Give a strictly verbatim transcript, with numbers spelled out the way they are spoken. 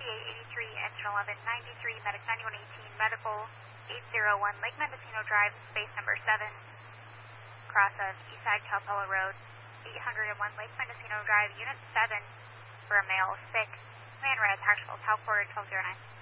eight eighty-three, engine eleven ninety-three, medic ninety-one eighteen, medical eight oh one, Lake Mendocino Drive, space number seven, cross of Eastside Calpella Road, eight oh one, Lake Mendocino Drive, unit seven, for a male, sick, man red, tactical, Cal Quarter twelve oh nine.